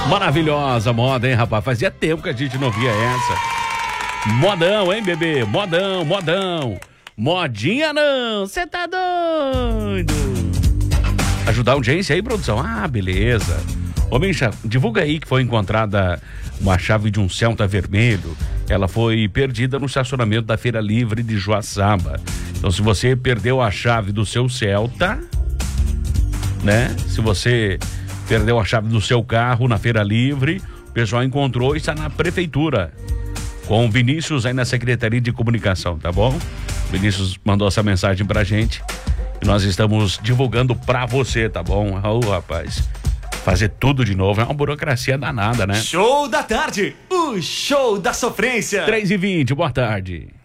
Maravilhosa moda, hein, rapaz? Fazia tempo que a gente não via essa. Modão, hein, bebê? Modão, modão. Modinha não, você tá doido? Ajudar a audiência aí, produção? Ah, beleza. Ô, Mincha, divulga aí que foi encontrada uma chave de um Celta vermelho. Ela foi perdida no estacionamento da Feira Livre de Joaçaba. Então, se você perdeu a chave do seu Celta, né? Se você perdeu a chave do seu carro na Feira Livre, o pessoal encontrou e está na prefeitura. Com o Vinícius aí na Secretaria de Comunicação, tá bom? Vinícius mandou essa mensagem pra gente e nós estamos divulgando pra você, tá bom? Rapaz, fazer tudo de novo é uma burocracia danada, né? Show da tarde, o show da sofrência. 3h20, boa tarde.